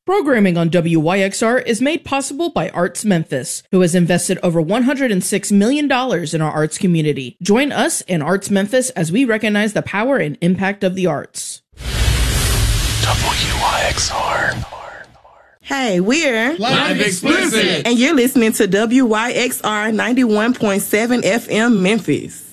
Programming on WYXR is made possible by Arts Memphis, who has invested over $106 million in our arts community. Join us in Arts Memphis as we recognize the power and impact of the arts. WYXR. Hey, we're Live Explicit, and you're listening to WYXR 91.7 FM Memphis.